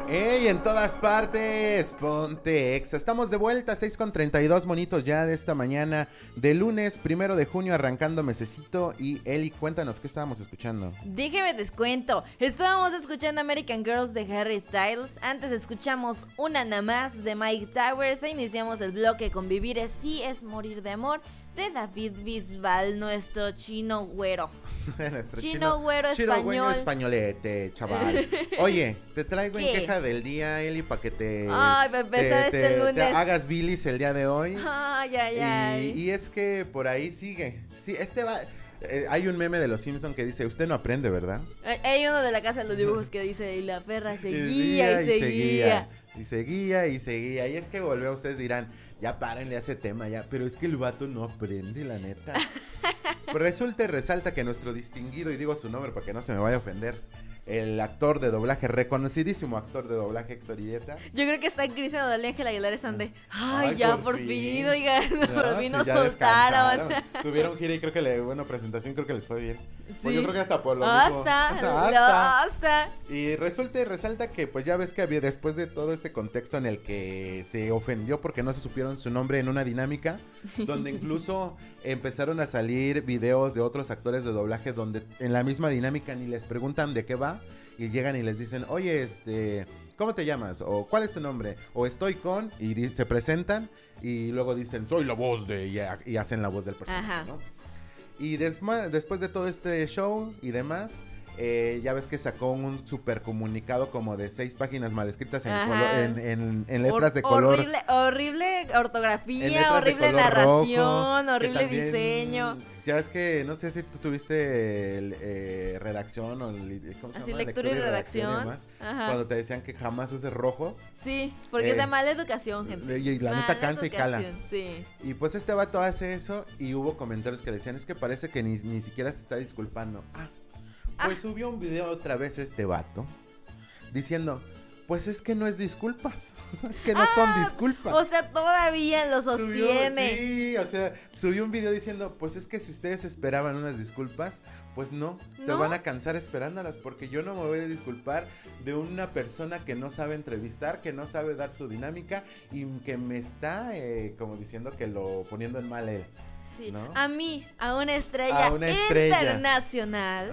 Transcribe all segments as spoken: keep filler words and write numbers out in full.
¡Ey! En todas partes, ponte exa. Estamos de vuelta, seis con treinta y dos monitos ya de esta mañana de lunes, primero de junio, arrancando mesecito. Y Eli, cuéntanos, ¿qué estábamos escuchando? Déjeme descuento. Estábamos escuchando American Girls de Harry Styles. Antes escuchamos Una nada más de Mike Towers. E iniciamos el bloque con Vivir así es morir de amor de David Bisbal, nuestro chino güero. Nuestro chino, chino güero chino español. Güero españolete, chaval. Oye, te traigo ¿Qué? en queja del día, Eli, para que te, Ay, para empezar te, este te- lunes. te hagas bilis el día de hoy. Ay, ay, ay. Y, y es que por ahí sigue. Sí, este va. eh, hay un meme de los Simpson que dice: usted no aprende, ¿verdad? Hay- Hay uno de la casa de los dibujos que dice: y la perra seguía y, seguía, seguía. Y seguía y seguía. Y es que volvió, ustedes dirán: ya párenle a ese tema, ya. Pero es que el vato no aprende, la neta. Pues resulta y resalta que nuestro distinguido, y digo su nombre para que no se me vaya a ofender, el actor de doblaje, reconocidísimo actor de doblaje, Héctor Illeta. Yo creo que está en crisis de Ángela Aguilar, están de, ay, Ay, ya por por fin. fin, oigan, por fin sí, nos ya soltaron. descansaron. Tuvieron gira y creo que le, bueno, presentación creo que les fue bien. Pues yo Sí. creo que hasta por lo mismo. Hasta, Hasta. hasta. Y resulta y resalta que pues ya ves que había, después de todo este contexto en el que se ofendió porque no se supieron su nombre en una dinámica, donde incluso empezaron a salir videos de otros actores de doblaje donde en la misma dinámica ni les preguntan de qué va y llegan y les dicen: oye, este, ¿cómo te llamas? O ¿cuál es tu nombre? O estoy con, y di- se presentan y luego dicen: soy la voz de, y, ha- y hacen la voz del personaje, Ajá. ¿no? Y desma- después de todo este show y demás, eh, ya ves que sacó un super comunicado como de seis páginas mal escritas en, Ajá. colo- en, en- en letras Hor- de color. Horrible, horrible En ortografía, letras de horrible color narración, rojo, que horrible también, diseño. Ya es que no sé si tú tuviste el, eh, redacción o li- ¿cómo se Así, llama? lectura y redacción. demás, Ajá. cuando te decían que jamás uses rojos. Sí, porque Eh, es de mala educación, gente. Y, y la Mala neta cansa y cala. educación, Sí. Y pues este vato hace eso y hubo comentarios que decían: es que parece que ni, ni siquiera se está disculpando. Ah, pues subió un video otra vez este vato diciendo: pues es que no es disculpas, es que no son disculpas. O sea, todavía lo Subió- sostiene. sí, o sea, subió un video diciendo: pues es que si ustedes esperaban unas disculpas, pues no, se ¿No? van a cansar esperándolas, porque yo no me voy a disculpar de una persona que no sabe entrevistar, que no sabe dar su dinámica y que me está eh, como diciendo que lo poniendo en mal él. Sí. ¿no? A mí, a una estrella, A una estrella. internacional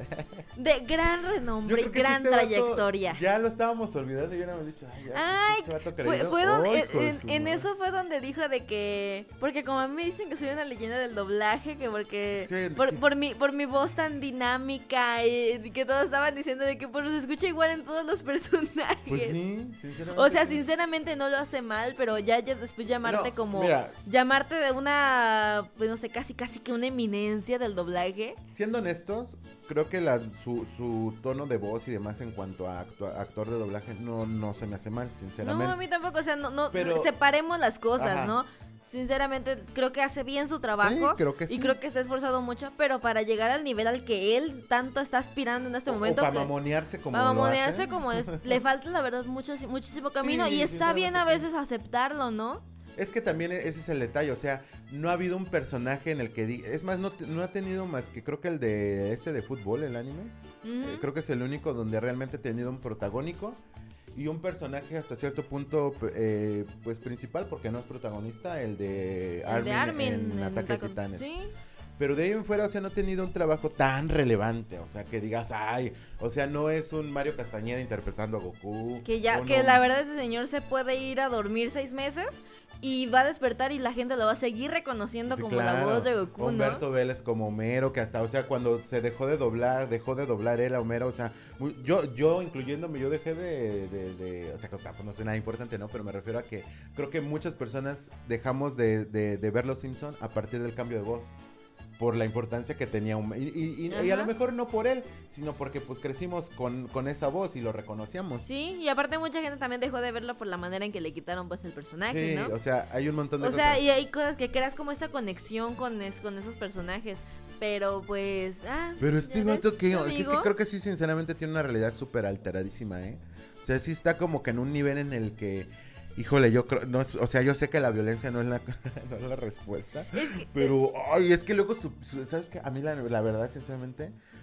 de gran Yo renombre y creo que gran sí, este vato trayectoria. Ya lo estábamos olvidando y ya no hemos dicho: ay, ya, Ay, pinche vato fue, creído. fue donde, Ay, en, hijo de en- su en madre. eso fue donde dijo de que, porque como a mí me dicen que soy una leyenda del doblaje, que porque Es que- por, por mi por mi voz tan dinámica y que todos estaban diciendo de que pues se escucha igual en todos los personajes. Pues sí, sinceramente. O sea, sí. sinceramente no lo hace mal, pero ya, ya después llamarte No, como mira. llamarte de una, pues no sé, casi casi que una eminencia del doblaje. Siendo honestos, creo que la, su, su tono de voz y demás en cuanto a actua- actor de doblaje no, no se me hace mal, sinceramente. No, a mí tampoco, o sea, no, no Pero- separemos las cosas, Ajá. ¿no? Sinceramente, creo que hace bien su trabajo. Sí, creo que sí. Y creo que se ha esforzado mucho, pero para llegar al nivel al que él tanto está aspirando en este O- momento. o para que- mamonearse como para lo mamonearse hace. como es, le falta la verdad mucho, muchísimo camino. Sí, y está bien a sinceramente veces aceptarlo, ¿no? Es que también ese es el detalle, o sea, no ha habido un personaje en el que diga... Es más, no, te- no ha tenido más que creo que el de este de fútbol, el anime. Ujú. Eh, creo que es el único donde realmente ha tenido un protagónico y un personaje hasta cierto punto eh, pues principal, porque no es protagonista, el de El Armin, de Armin en en Ataque a Attack on- Titanes. Sí. Pero de ahí en fuera, o sea, no ha tenido un trabajo tan relevante, o sea, que digas: ay, o sea, no es un Mario Castañeda interpretando a Goku. Que ya, o que no- la verdad ese señor se puede ir a dormir seis meses y va a despertar y la gente lo va a seguir reconociendo Sí, como la claro. voz de Goku, Humberto ¿no? Vélez como Homero, que hasta, o sea, cuando se dejó de doblar, dejó de doblar él a Homero, o sea, muy- yo, yo incluyéndome, yo dejé de, de, de- o sea, que tampoco no sé nada importante, ¿no? Pero me refiero a que creo que muchas personas dejamos de, de, de ver Los Simpson a partir del cambio de voz. Por la importancia que tenía Hom- y, y, y- y a lo Ajá. mejor no por él, sino porque pues crecimos con, con esa voz y lo reconocíamos. Sí, y aparte mucha gente también dejó de verlo por la manera en que le quitaron pues el personaje, Sí, ¿no? o sea, hay un montón de O sea, cosas. y hay cosas que creas como esa conexión con, es- con esos personajes. Pero pues, ah. Pero ¿ya este ves, vato que, es que amigo? creo que sí, sinceramente tiene una realidad súper alteradísima, ¿eh? O sea, sí está como que en un nivel en el que, híjole, yo creo, no es- o sea, yo sé que la violencia no es la, no es la respuesta, Es que- pero, ay, es que luego, su- su- ¿sabes qué? A mí la, la verdad, sinceramente,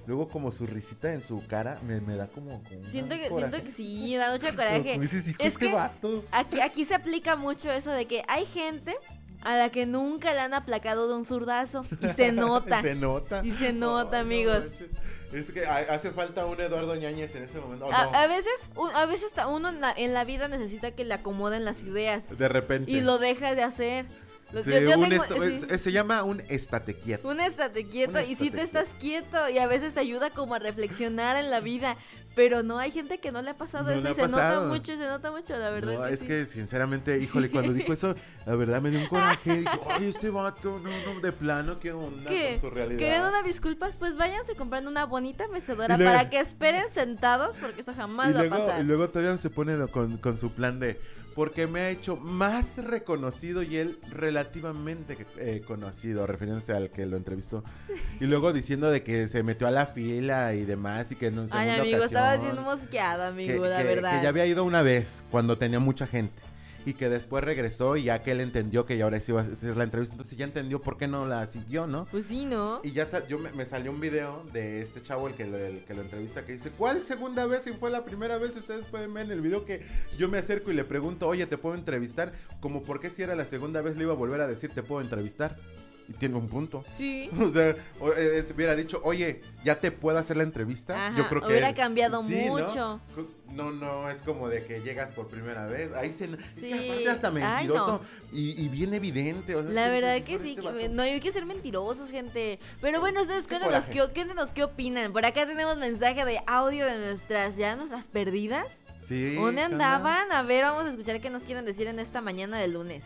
luego como su risita en su cara me, me da como, como siento que coraje. siento que sí, da mucho coraje. Como dices, hijo, es este que vato. aquí aquí se aplica mucho eso de que hay gente a la que nunca le han aplacado de un zurdazo y se nota. se nota. Y se nota, Ay, amigos. No, es que hace falta un Eduardo Ñañez en ese momento. Oh, a, no. a veces un, a veces uno en la, en la vida necesita que le acomoden las ideas De repente. y lo deja de hacer. Lo, Sí, yo, yo un tengo, esto- sí. es- Se llama un estate quieto. Un estate quieto Un y sí te estate estás quieto y a veces te ayuda como a reflexionar en la vida, pero no hay gente que no le ha pasado No eso le y ha se pasado. nota mucho, y se nota mucho, la verdad. No, que es sí. que sinceramente, híjole, cuando dijo eso, la verdad me dio un coraje. Dijo, ay, este vato, no, no, de plano, ¿qué onda ¿Qué? con su realidad? ¿Quieren una disculpas? Pues váyanse comprando una bonita mecedora Y luego- para que esperen sentados porque eso jamás y va a luego, pasar. y luego todavía se pone lo- con, con su plan de, porque me ha hecho más reconocido y él relativamente eh, conocido, refiriéndose al que lo entrevistó. Y luego diciendo de que se metió a la fila y demás y que no en Ay, segunda amigo, ocasión, estaba siendo mosqueado, que, amigo, la que- verdad. que ya había ido una vez cuando tenía mucha gente. Y que después regresó y ya que él entendió que ya ahora sí iba a hacer la entrevista, entonces ya entendió por qué no la siguió, ¿no? Pues sí, ¿no? Y ya sal- yo me, me salió un video de este chavo, el que, lo, el que lo entrevista, que dice, ¿cuál segunda vez? Si fue la primera vez, ustedes pueden ver en el video que yo me acerco y le pregunto, oye, ¿te puedo entrevistar? Como, ¿por qué si era la segunda vez le iba a volver a decir, ¿te puedo entrevistar? Y tiene un punto. Sí. O sea, o, eh, es- hubiera dicho, oye, ¿ya te puedo hacer la entrevista? Ajá, Yo creo que hubiera él- cambiado sí, ¿no? mucho. ¿no? No, es como de que llegas por primera vez. Ahí se. Es Sí. que aparte hasta Ay, mentiroso. y, y bien evidente. O sea, es La que verdad dices, que "Hijo de sí, este que vato". no hay que ser mentirosos, gente. Pero bueno, ustedes Qué cuéntenos coraje. qué, cuéntenos qué opinan. Por acá tenemos mensaje de audio de nuestras, ya nuestras perdidas. Sí. ¿Dónde ¿qué onda? andaban? A ver, vamos a escuchar qué nos quieren decir en esta mañana de lunes.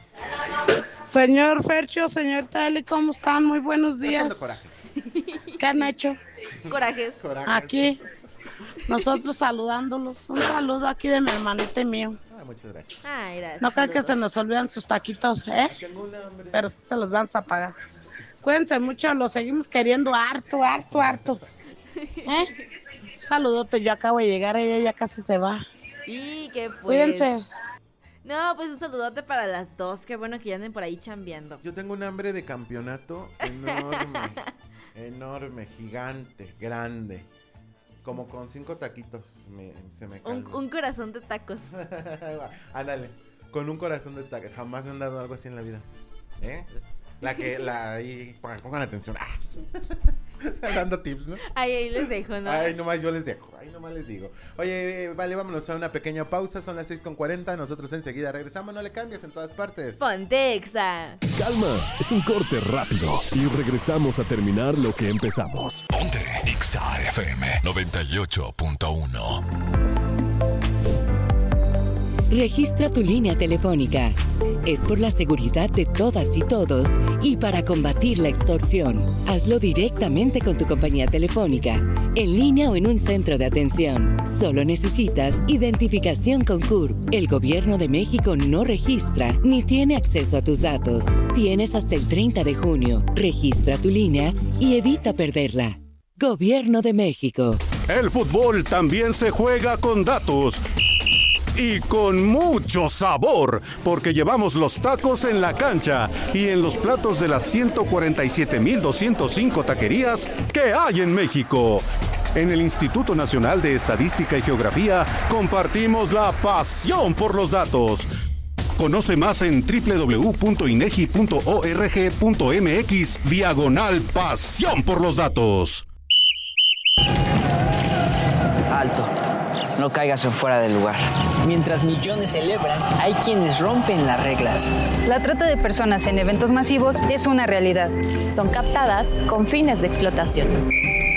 Señor Fercho, señor Tali, ¿cómo están? Muy buenos Haciendo días. coraje. ¿Qué han hecho? Corajes. Coraje. Aquí, nosotros saludándolos. Un saludo aquí de mi hermanita y mío. Ah, muchas gracias. Ay, gracias. No crean que se nos olvidan sus taquitos, ¿eh? Tengo un hambre. Pero sí se los vamos a pagar. Cuídense mucho, los seguimos queriendo harto, harto, harto. ¿Eh? Saludote, yo acabo de llegar, ella ya casi se va. Y que pues... Cuídense. No, pues un saludote para las dos. Qué bueno que ya anden por ahí chambeando. Yo tengo un hambre de campeonato enorme. enorme, gigante, grande. Como con cinco taquitos me, se me Un, calma. un corazón de tacos. Ándale, con un corazón de taco. Jamás me han dado algo así en la vida. ¿Eh? La que, la ahí, pongan, pongan atención. Ah. Dando tips, ¿no? Ay, ahí les dejo, ¿no? Ay, nomás yo les dejo, ay, nomás les digo. Oye, eh, vale, vámonos a una pequeña pausa, son las seis con cuarenta, nosotros enseguida regresamos, no le cambies en todas partes. Ponte Exa. Calma, es un corte rápido y regresamos a terminar lo que empezamos. Ponte Exa F M noventa y ocho punto uno. Registra tu línea telefónica. Es por la seguridad de todas y todos y para combatir la extorsión. Hazlo directamente con tu compañía telefónica, en línea o en un centro de atención. Solo necesitas identificación con C U R P. El Gobierno de México no registra ni tiene acceso a tus datos. Tienes hasta el treinta de junio. Registra tu línea y evita perderla. Gobierno de México. El fútbol también se juega con datos. Y con mucho sabor, porque llevamos los tacos en la cancha y en los platos de las ciento cuarenta y siete mil doscientos cinco taquerías que hay en México. En el Instituto Nacional de Estadística y Geografía compartimos la pasión por los datos. Conoce más en doble u doble u doble u punto inegi punto org punto mx diagonal pasión por los datos. Alto. No caigas en fuera del lugar. Mientras millones celebran, hay quienes rompen las reglas. La trata de personas en eventos masivos es una realidad. Son captadas con fines de explotación.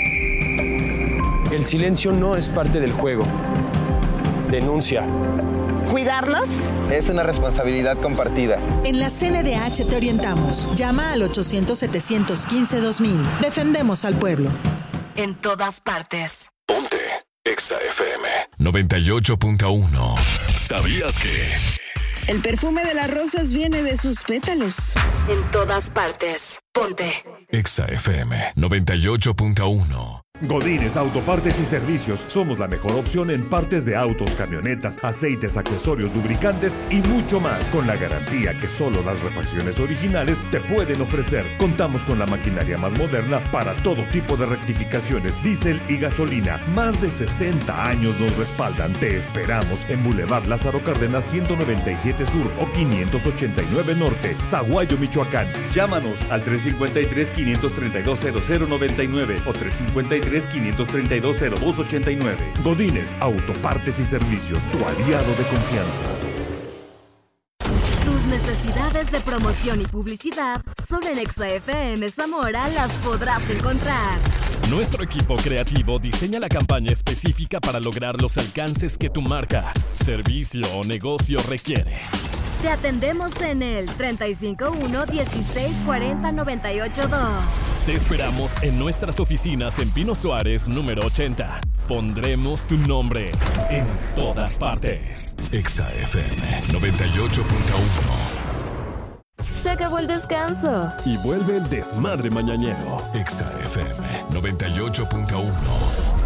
El silencio no es parte del juego. Denuncia. ¿Cuidarnos? Es una responsabilidad compartida. En la C N D H te orientamos. Llama al ochocientos, setecientos quince, dos mil. Defendemos al pueblo. En todas partes. Ponte Exa F M noventa y ocho punto uno. ¿Sabías que? El perfume de las rosas viene de sus pétalos. En todas partes. Ponte Exa F M noventa y ocho punto uno. Godínez Autopartes y Servicios. Somos la mejor opción en partes de autos, camionetas, aceites, accesorios, lubricantes y mucho más, con la garantía que solo las refacciones originales te pueden ofrecer. Contamos con la maquinaria más moderna para todo tipo de rectificaciones, diésel y gasolina. Más de sesenta años nos respaldan. Te esperamos en Boulevard Lázaro Cárdenas ciento noventa y siete Sur o quinientos ochenta y nueve Norte, Zaguayo, Michoacán. Llámanos al tres cinco tres, cinco tres dos, cero cero nueve nueve o tres cinco tres, cinco tres dos, cero dos ocho nueve. Godínez Autopartes y Servicios, tu aliado de confianza. Tus necesidades de promoción y publicidad solo en Exa F M Zamora las podrás encontrar. Nuestro equipo creativo diseña la campaña específica para lograr los alcances que tu marca, servicio o negocio requiere. Te atendemos en el treinta y cinco uno, dieciséis cuarenta, noventa y ocho dos. Te esperamos en nuestras oficinas en Pino Suárez, número ochenta. Pondremos tu nombre en todas partes. Exa F M noventa y ocho punto uno. Se acabó el descanso. Y vuelve el desmadre mañanero. Exa F M noventa y ocho punto uno.